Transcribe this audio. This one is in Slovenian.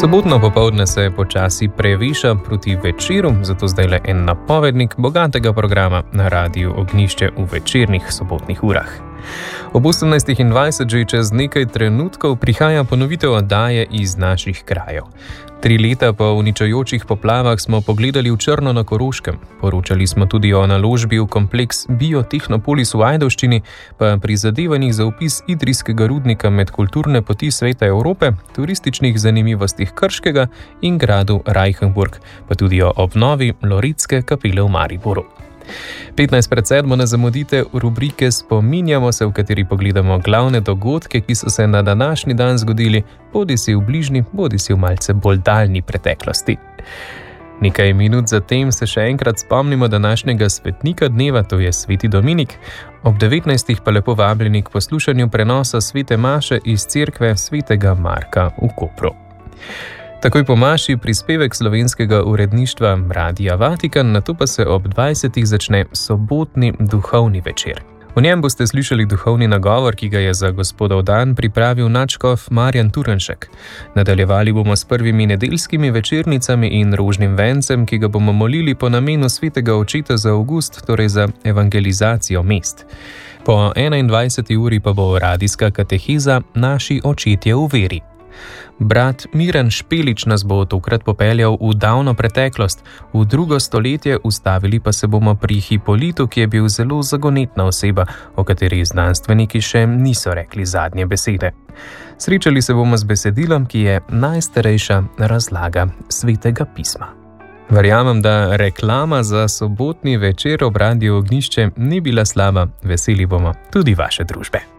Sobotno popoldne se počasi previša proti večeru, zato zdaj le en napovednik bogatega programa na Radiu Ognjišče v večernih sobotnih urah. Ob 18:20 že čez nekaj trenutkov prihaja ponovitev oddaje iz naših krajev. 3 leta po uničujočih poplavah smo pogledali v Črno na Koroškem. Poročali smo tudi o naložbi v kompleks Biotehnopolis v Ajdovščini, pa prizadevanjih za vpis idrijskega rudnika med kulturne poti sveta Evrope, turističnih zanimivostih Krškega in gradu Reichenburg, pa tudi o obnovi Loretske kapele v Mariboru. 6:15 ne zamudite rubrike Spominjamo se, v kateri pogledamo glavne dogodke, ki so se na današnji dan zgodili, bodisi v bližnji, bodisi v malce bolj daljni preteklosti. Nekaj minut zatem se še enkrat spomnimo današnjega svetnika dneva, to je sveti Dominik, ob 19. pa lepo vabljeni k poslušanju prenosa svete maše iz cerkve svetega Marka v Kopru. Takoj po maši prispevek slovenskega uredništva Radia Vatikan, nato pa se ob 20. začne sobotni duhovni večer. V njem boste slišali duhovni nagovor, ki ga je za gospodov dan pripravil nadškof Marjan Turnšek. Nadaljevali bomo s prvimi nedeljskimi večernicami in rožnim vencem, ki ga bomo molili po namenu svetega očeta za avgust, torej za evangelizacijo mest. Po 21. uri pa bo radijska kateheza Naši očetje v veri. Brat Miran Špelič nas bo tokrat popeljal v davno preteklost, v 2. stoletje, ustavili pa se bomo pri Hipolitu, ki je bil zelo zagonetna oseba, o kateri znanstveniki še niso rekli zadnje besede. Srečali se bomo z besedilom, ki je najstarejša razlaga svetega pisma. Verjamem, da reklama za sobotni večer ob Radiu Ognjišče ni bila slaba, veseli bomo tudi vaše družbe.